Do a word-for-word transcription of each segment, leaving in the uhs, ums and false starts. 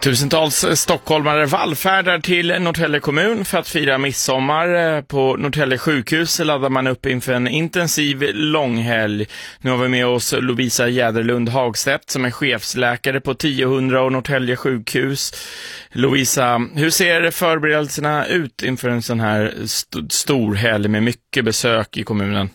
Tusentals stockholmare vallfärdar till Norrtälje kommun för att fira midsommar. På Norrtälje sjukhus laddar man upp inför en intensiv långhelg. Nu har vi med oss Lovisa Jäderlund Hagstedt som är chefsläkare på tiohundra och Norrtälje sjukhus. Lovisa, hur ser förberedelserna ut inför en sån här st- stor helg med mycket besök i kommunen?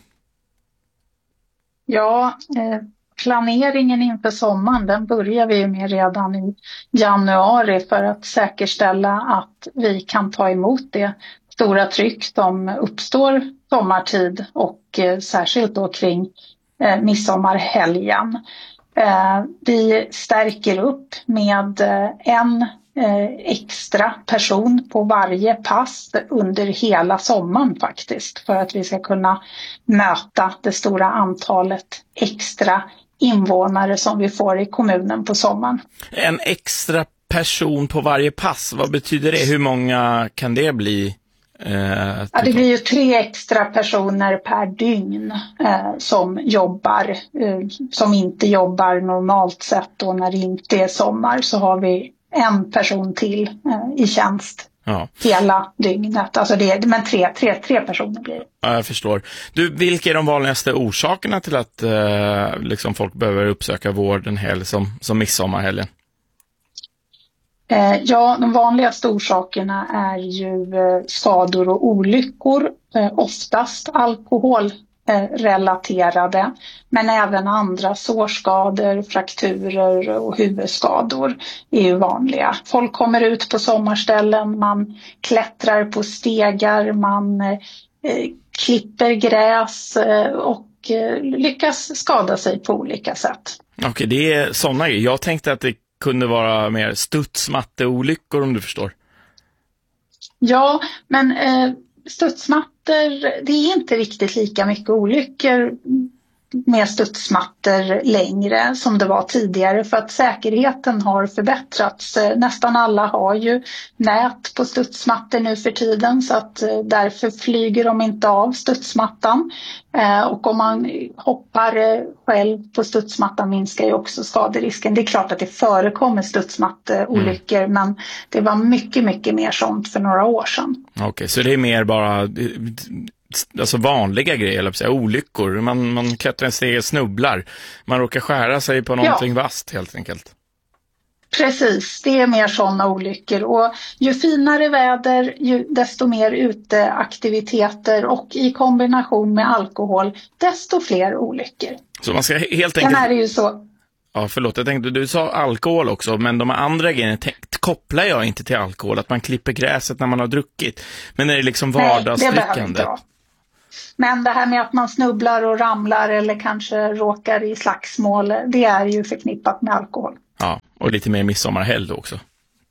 Ja, eh... planeringen inför sommaren, den börjar vi med redan i januari för att säkerställa att vi kan ta emot det stora tryck som uppstår sommartid och eh, särskilt då kring eh, midsommarhelgen. Eh, vi stärker upp med eh, en eh, extra person på varje pass under hela sommaren faktiskt för att vi ska kunna möta det stora antalet extra invånare som vi får i kommunen på sommaren. En extra person på varje pass, vad betyder det? Hur många kan det bli? Eh, ja, det blir ju tre extra personer per dygn eh, som jobbar, eh, som inte jobbar normalt sett, och när det inte är sommar så har vi en person till eh, i tjänst. Ja. Hela dygnet. Alltså det, men tre, tre, tre personer blir det. Ja, jag förstår. Du, vilka är de vanligaste orsakerna till att eh, liksom folk behöver uppsöka vård en helg som, som midsommarhelgen? Eh, ja, de vanligaste orsakerna är ju eh, skador och olyckor. Eh, oftast alkohol. Relaterade, men även andra sårskador, frakturer och huvudskador är ju vanliga. Folk kommer ut på sommarställen, man klättrar på stegar, man eh, klipper gräs eh, och eh, lyckas skada sig på olika sätt. Okej, det är sådana grejer. Jag tänkte att det kunde vara mer studsmatteolyckor, om du förstår. Ja, men eh, studsmattor, det är inte riktigt lika mycket olyckor med studsmattor längre som det var tidigare, för att säkerheten har förbättrats. Nästan alla har ju nät på studsmattor nu för tiden, så att därför flyger de inte av studsmattan. Och om man hoppar själv på studsmattan minskar ju också skaderisken. Det är klart att det förekommer studsmatteolyckor, mm. men det var mycket, mycket mer sånt för några år sedan. Okej, okay, så det är mer bara alltså vanliga grejer, eller säga, olyckor. Man, man klättrar en steg och snubblar. Man råkar skära sig på någonting ja. vasst helt enkelt. Precis, det är mer sådana olyckor. Och ju finare väder, ju desto mer uteaktiviteter och i kombination med alkohol, desto fler olyckor. Så man ska helt enkelt... Sen är det ju så... Ja, förlåt, jag tänkte, du sa alkohol också, men de andra grejerna tänkt, kopplar jag inte till alkohol, att man klipper gräset när man har druckit. Men är det liksom vardagsdryckande? Men det här med att man snubblar och ramlar eller kanske råkar i slagsmål, det är ju förknippat med alkohol. Ja, och lite mer midsommarhelg då också.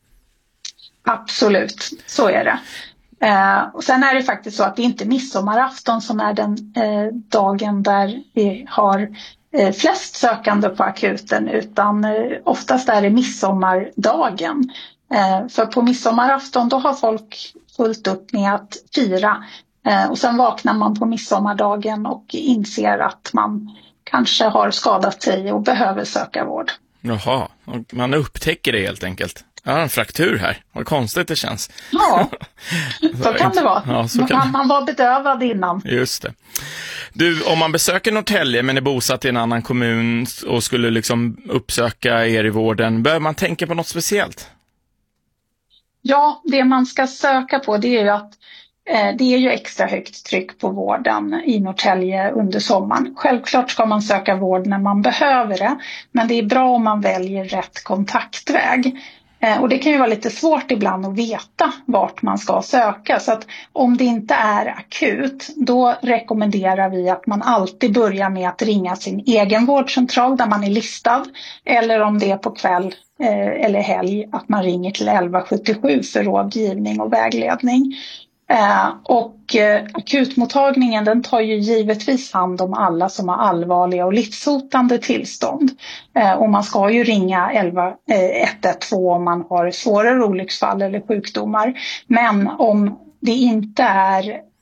Absolut, så är det. Eh, och sen är det faktiskt så att det inte är midsommarafton som är den eh, dagen där vi har eh, flest sökande på akuten, utan eh, oftast är det midsommardagen. Eh, för på midsommarafton då har folk fullt upp med att fira. Eh, och sen vaknar man på midsommardagen och inser att man kanske har skadat sig och behöver söka vård. Jaha, man upptäcker det helt enkelt. Jag har en fraktur här, vad konstigt det känns. Ja, så kan det vara. Ja, så kan... Man, man var bedövad innan. Just det. Du, om man besöker Norrtälje men är bosatt i en annan kommun och skulle liksom uppsöka er i vården, bör man tänka på något speciellt? Ja, det man ska söka på det är ju att det är ju extra högt tryck på vården i Norrtälje under sommaren. Självklart ska man söka vård när man behöver det, men det är bra om man väljer rätt kontaktväg. Och det kan ju vara lite svårt ibland att veta vart man ska söka. Så att om det inte är akut, då rekommenderar vi att man alltid börjar med att ringa sin egen vårdcentral där man är listad. Eller om det är på kväll eh, eller helg, att man ringer till elva sjuttiosju för rådgivning och vägledning. Eh, och eh, akutmottagningen, den tar ju givetvis hand om alla som har allvarliga och livshotande tillstånd. Eh, och man ska ju ringa elva ett ett två om man har svårare olycksfall eller sjukdomar. Men om det inte är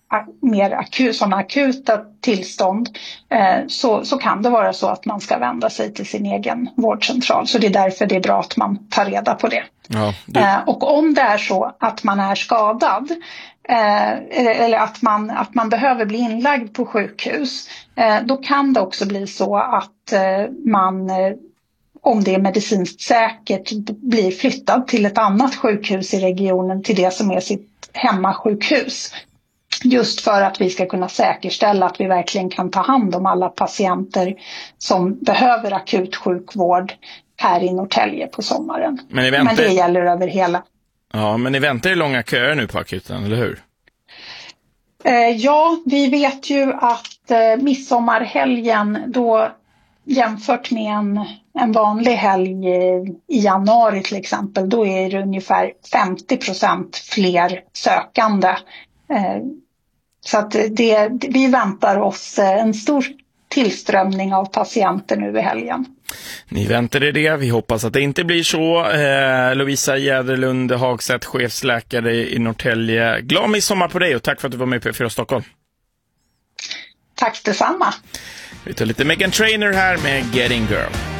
mer akut, sådana akuta tillstånd eh, så, så kan det vara så att man ska vända sig till sin egen vårdcentral. Så det är därför det är bra att man tar reda på det. Ja, det... Eh, och om det är så att man är skadad eh, eller att man, att man behöver bli inlagd på sjukhus, eh, då kan det också bli så att eh, man eh, om det är medicinskt säkert blir flyttad till ett annat sjukhus i regionen, till det som är sitt hemmasjukhus. Just för att vi ska kunna säkerställa att vi verkligen kan ta hand om alla patienter som behöver akut sjukvård här i Norrtälje på sommaren. Men, ni väntar... men det gäller över hela. Ja, men ni väntar i långa köer nu på akuten, eller hur? Eh, ja, vi vet ju att eh, midsommarhelgen då, jämfört med en, en vanlig helg i januari till exempel, då är det ungefär femtio procent fler sökande. Eh, så att det, vi väntar oss en stor tillströmning av patienter nu i helgen. Ni väntar er det. Vi hoppas att det inte blir så. Eh, Lovisa Jäderlund Hagstedt, chefsläkare i Norrtälje. Glad midsommar på dig och tack för att du var med på P fyra Stockholm. Tack detsamma. Vi tar lite Meghan Trainor här med Getting Girl.